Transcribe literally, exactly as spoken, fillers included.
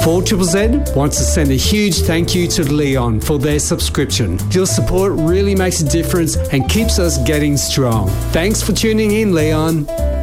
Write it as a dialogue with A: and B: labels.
A: four Z Z wants to send a huge thank you to Leon for their subscription. Your support really makes a difference and keeps us getting strong. Thanks for tuning in, Leon.